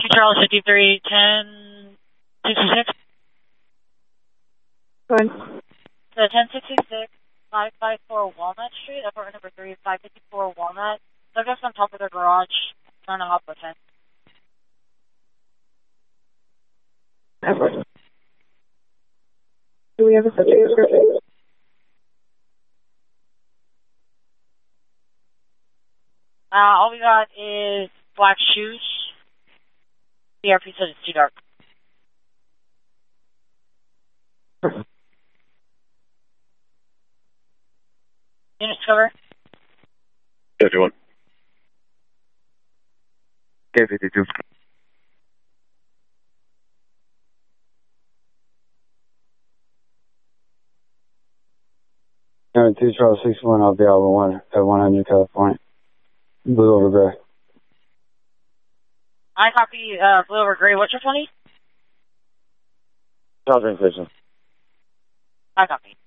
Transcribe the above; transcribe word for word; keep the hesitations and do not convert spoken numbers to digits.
Charles fifty-three ten sixty-six. Go ahead. So ten sixty-six, five fifty-four Walnut Street, apartment number three, five fifty-four Walnut. Subject's on top of their garage, trying to hop the fence. Ever. Do we have a subject description? Uh, all we got is black shoes. C R P said it's too dark. Units cover. fifty-one. K fifty-two. Alright, two Charles sixty-one, I'll be out with one at one hundred California. Blue over gray. I copy, uh, blue over gray. What's your funny? Charles train station. I copy.